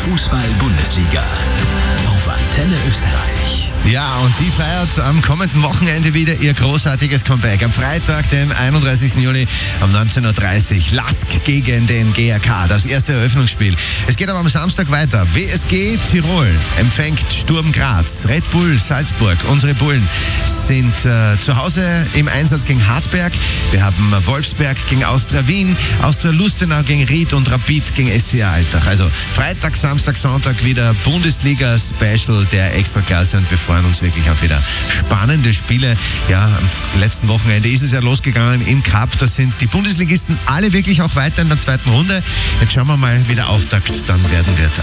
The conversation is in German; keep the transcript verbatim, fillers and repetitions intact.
Fußball-Bundesliga auf Antenne Österreich. Ja, und die feiert am kommenden Wochenende wieder ihr großartiges Comeback. Am Freitag, den einunddreißigsten Juni um neunzehn Uhr dreißig. Lask gegen den G R K, das erste Eröffnungsspiel. Es geht aber am Samstag weiter. W S G Tirol empfängt Sturm Graz. Red Bull Salzburg, unsere Bullen, sind äh, zu Hause im Einsatz gegen Hartberg. Wir haben Wolfsberg gegen Austria Wien, Austria Lustenau gegen Ried und Rapid gegen S C A Altach. Also Freitag, Samstag, Sonntag wieder Bundesliga-Special der Extraklasse und wir freuen uns wirklich auf wieder spannende Spiele. Ja, am letzten Wochenende ist es ja losgegangen im Cup. Da sind die Bundesligisten alle wirklich auch weiter in der zweiten Runde. Jetzt schauen wir mal, wie der Auftakt dann werden wird